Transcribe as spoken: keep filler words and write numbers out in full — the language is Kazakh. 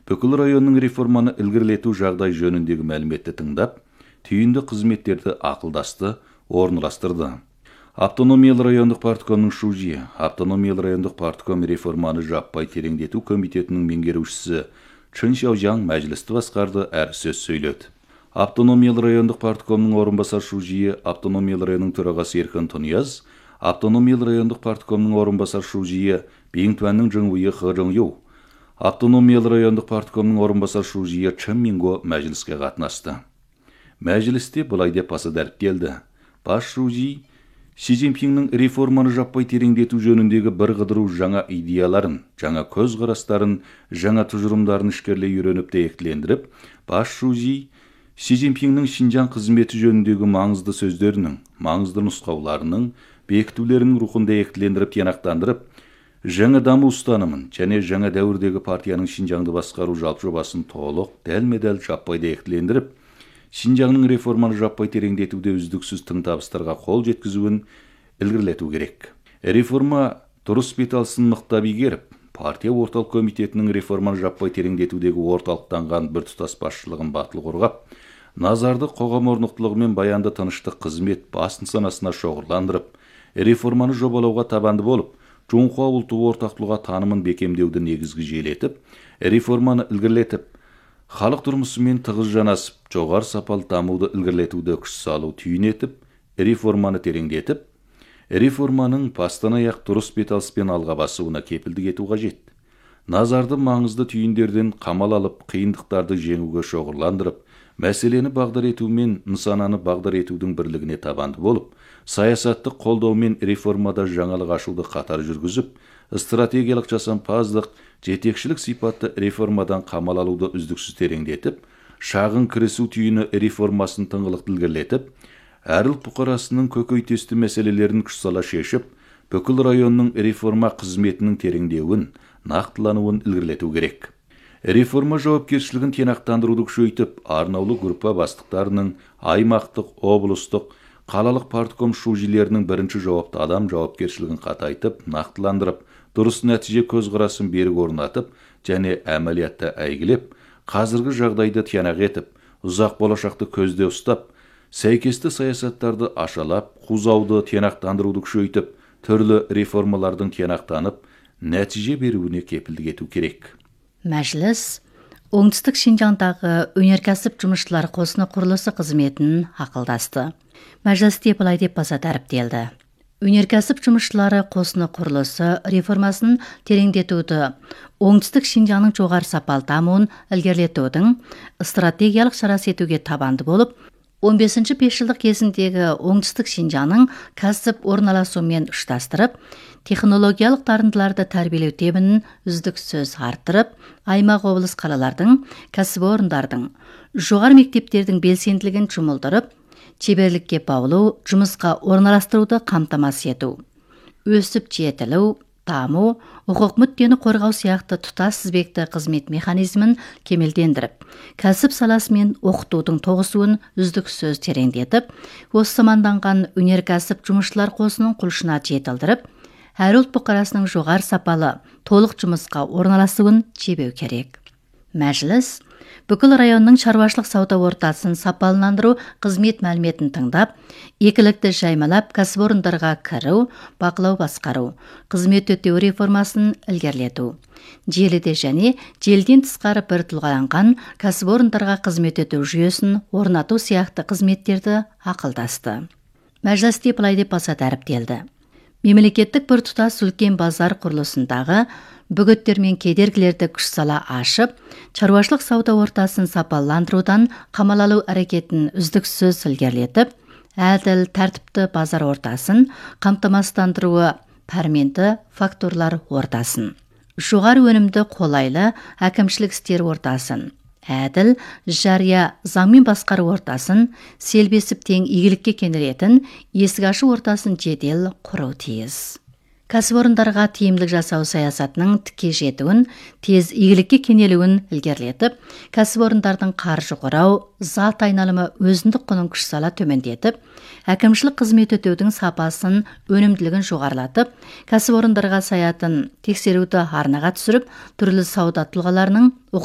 бүкіл районның реформаны ілгерілету жағдай жөніндегі мәліметті тыңдап, түйінді қызметтерді ақылдасты, орынластырды. Автономиялы райондық парткомның шужи, Автономиялы райондық партком реформаны жаппай тереңдету комитетінің меңгерушісі Чын Шаужаң мәжілісті басқарды, әр сөз сөйледі. Автономиялы райондық парткомның орынбасар шужи, Автономиялы районның төрағасы Еркін Тонияз, Автономиялы райондық парткомның орынбасар шужи Бейңтуанның Жыңуйы Хыжыңю, Автономиялы райондық парткомның орынбасар шужи Чын Минго мәжіліске қатынасты. Мәжілісте бұлай деп баса дәріптелді. Бас шужи Си Цзиньпиннің реформаны жаппай тереңдету жөніндегі бір қыдыру жаңа идеяларын, жаңа көзқарастарын, жаңа тұжырымдарын ішкерлей үйреніп дәйектілендіріп, бас шужи Си Цзиньпиннің Шинжаң қызметі жөніндегі маңызды сөздерінің, маңызды нұсқауларының, бекітулерінің рухын дәйектілендіріп, тиянақтандырып, жаңа даму ұстанымын және жаңа дәуірдегі партияның Шинжаңды басқару жалпы жобасын толық, дәлме-дәл жаппай дәйектілендіріп, Шинжаңның реформаны жаппай тереңдетуде үздіксіз тың табыстарға қол жеткізуін ілгерілету керек. Реформа дұрыс бет алсын мықтап игеріп, партия орталық комитетінің реформаны жаппай тереңдетудегі орталықтанған бір тұтас басшылығын батыл қорғап, назарды қоғам орнықтылығы мен баянды тыныштық қызмет басын санасына шоғырландырып, реформаны жобалауға табанды болып, Жоңхуа ұлты ортақтылығы танымын бекемдеуді негізгі желетіп, реформаны ілгерілетіп, халық тұрмысымен тығыз жанасып, жоғар сапалы дамуды ілгерілетуді күш салу түйін етіп, реформаны тереңдетіп, реформаның бастан аяқ дұрыс бет алыспен алға басуына кепілдік ету қажет. Назарды маңызды түйіндерден қамал алып, қиындықтарды жеңуге шоғырландырып, мәселені бағдар ету мен нысананы бағдар етудің бірлігіне табанды болып, саясатты қолдаумен реформада жаңалық ашуды қатар жүргізіп, стратегиялық жасампаздық, жетекшілік сипатты реформадан қамал алуды үздіксіз тереңдетіп, шағын кірісу түйіні реформасын тыңғылықты ілгерілетіп, әр ұлт бұқарасының көкейтесті мәселелерін күш сала шешіп, бүкіл районның реформа қызметінің тереңдеуін, нақтылануын ілгерілету керек. Реформа жауапкершілігін тиянақтандыруды күшейтіп, арнаулы группа бастықтарының аймақтық, облыстық, қалалық партком шужилерінің бірінші жауапты адам жауапкершілігін қатайтып, нақтыландырып, дұрыс нәтиже көзқарасын берік орнатып, және әмәлиятта әйгілеп, қазіргі жағдайды тиянақ етіп, ұзақ болашақты көзде ұстап, сәйкесті саясаттарды ашалап, қузауды тиянақтандыруды күшейтіп, түрлі реформалардың тиянақтанып, нәтиже беруіне кепілдік ету керек. Мәжіліс оңтүстік Шинжаңдағы өнеркәсіп жұмысшылар қосыны құрылысы қызметін ақылдасты. Мәжілісте былай деп баса дәріптелді. Өнеркәсіп жұмысшылары қосыны құрылысы реформасын тереңдетуді, оңтүстік Шинжаңның жоғары сапалы дамуын ілгерілетудің стратегиялық шарасы етуге табанды болып, он бесінші бесжылдық кезіндегі оңтүстік Шинжаңның кәсіп орналасуымен ұштастырып, технологиялық дарындыларды тәрбиелеу тебінін үздіксіз арттырып, аймақ облыс қалалардың, кәсіпорындардың, жоғары мектептердің белсенділігін жұмылдырып, шеберлікке баулу, жұмысқа орналастыруды қамтамасыз ету, өсіп жетілу, даму, құқық мүддені қорғау сияқты тұтас тізбекті қызмет механизмін кемелдендіріп, кәсіп саласы мен оқытудың тоғысуын үздіксіз тереңдетіп, осы заманданған өнеркәсіп жұмысшылар қосының құлшына жетілдіріп, әр ұлт бұқарасының жоғары сапалы, толық жұмысқа орналасуын жебеу керек. Мәжіліс бүкіл районның шаруашылық сауда ортасын сапаландыру қызмет мәліметін тыңдап, екілікті жаймалап кәсіпорындарға кіру, бақылау басқару, қызмет өтеу реформасын ілгерілету, желіде және желден тысқары бір тұлғаланған кәсіпорындарға қызмет өтеу жүйесін орнату сияқты қызметтерді ақылдасты. Мәжілісте былай деп баса дәріптелді. Мемлекеттік бір тұтас үлкен базар құрылысындағы бөгеттер мен кедергілерді күш сала ашып, шаруашылық сауда ортасын сапаландырудан қамал алу әрекетін үздіксіз ілгерілетіп, әділ, тәртіпті базар ортасын қамтамасыздандыруы пәрменді факторлар ортасын, жоғары өнімді қолайлы әкімшілік істер ортасын, әділ, жария заңмен басқару ортасын, селбесіп тең игілікке кенелетін есік ашу ортасын жедел құру тиіс. Кәсіпорындарға тиімділік жасау саясатының тіке жетуін, тез игілікке кенелуін ілгерілетіп, кәсіпорындардың қаржы құрау, зат айналымы өзіндік құнын күш сала төмендетіп, әкімшілік қызмет өтеудің сапасын, өнімділігін жоғарылатып, кәсіпорындарға саятын тексеруді арнаға түсіріп, түрлі сауда тұлғаларының